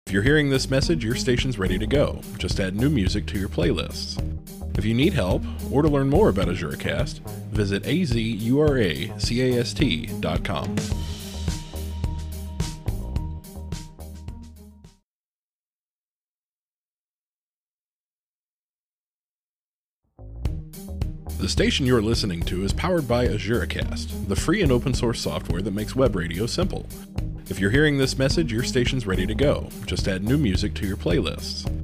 If you're hearing this message, your station's ready to go. Just add new music to your playlists. If you need help or to learn more about AzuraCast, visit azuracast.com. The station you're listening to is powered by AzuraCast, the free and open source software that makes web radio simple. If you're hearing this message, your station's ready to go. Just add new music to your playlists.